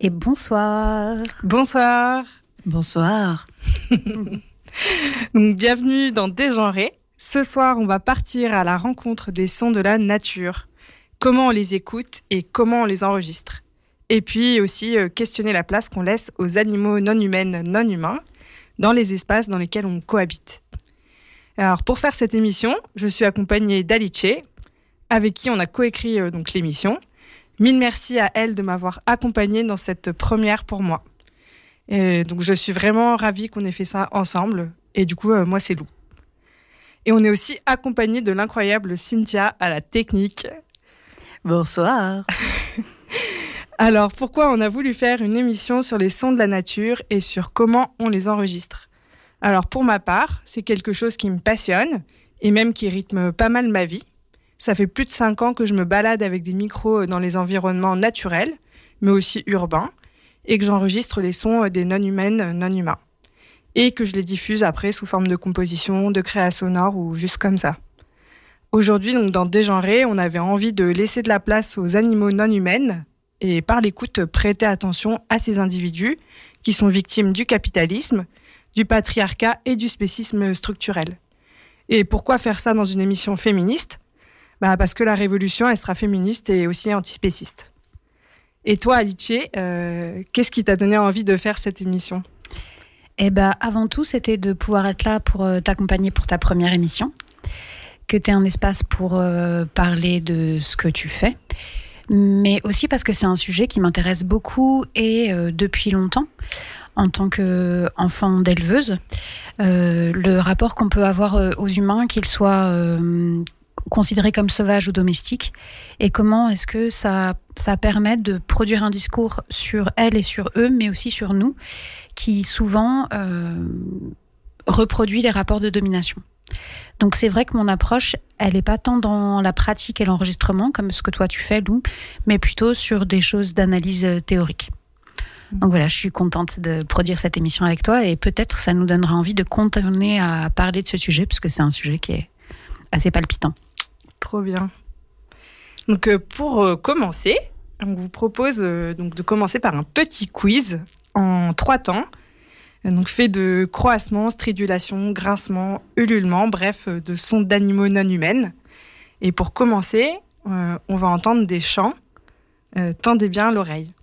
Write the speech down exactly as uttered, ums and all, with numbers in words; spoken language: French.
Et bonsoir. Bonsoir. Bonsoir. Donc, bienvenue dans Dégenré. Ce soir, on va partir à la rencontre des sons de la nature. Comment on les écoute et comment on les enregistre. Et puis aussi euh, questionner la place qu'on laisse aux animaux non humains, non humains, dans les espaces dans lesquels on cohabite. Alors, pour faire cette émission, je suis accompagnée d'Alice, avec qui on a coécrit euh, donc l'émission. Mille merci à elle de m'avoir accompagnée dans cette première pour moi. Et donc, je suis vraiment ravie qu'on ait fait ça ensemble. Et du coup, euh, moi, c'est Lou. Et on est aussi accompagnée de l'incroyable Cynthia à la technique. Bonsoir. Alors, pourquoi on a voulu faire une émission sur les sons de la nature et sur comment on les enregistre ? Alors, pour ma part, c'est quelque chose qui me passionne et même qui rythme pas mal ma vie. Ça fait plus de cinq ans que je me balade avec des micros dans les environnements naturels, mais aussi urbains, et que j'enregistre les sons des non-humaines, non-humains. Et que je les diffuse après sous forme de composition, de créa sonore ou juste comme ça. Aujourd'hui, donc dans Dégenré, on avait envie de laisser de la place aux animaux non-humains et par l'écoute prêter attention à ces individus qui sont victimes du capitalisme, du patriarcat et du spécisme structurel. Et pourquoi faire ça dans une émission féministe ? Bah parce que la révolution, elle sera féministe et aussi antispéciste. Et toi, Alice, euh, qu'est-ce qui t'a donné envie de faire cette émission ? Eh ben, avant tout, c'était de pouvoir être là pour euh, t'accompagner pour ta première émission, que tu aies un espace pour euh, parler de ce que tu fais, mais aussi parce que c'est un sujet qui m'intéresse beaucoup et euh, depuis longtemps, en tant qu'enfant d'éleveuse, euh, le rapport qu'on peut avoir euh, aux humains, qu'ils soient euh, considérés comme sauvages ou domestiques, et comment est-ce que ça, ça permet de produire un discours sur elles et sur eux, mais aussi sur nous, qui souvent euh, reproduit les rapports de domination. Donc c'est vrai que mon approche, elle n'est pas tant dans la pratique et l'enregistrement, comme ce que toi tu fais, Lou, mais plutôt sur des choses d'analyse théorique. Donc voilà, je suis contente de produire cette émission avec toi, et peut-être ça nous donnera envie de continuer à parler de ce sujet, parce que c'est un sujet qui est assez palpitant. Trop bien. Donc euh, pour euh, commencer, on vous propose euh, donc de commencer par un petit quiz en trois temps, donc fait de croassements, stridulations, grincements, ululements, bref, de sons d'animaux non humains. Et pour commencer, euh, on va entendre des chants. Euh, tendez bien l'oreille.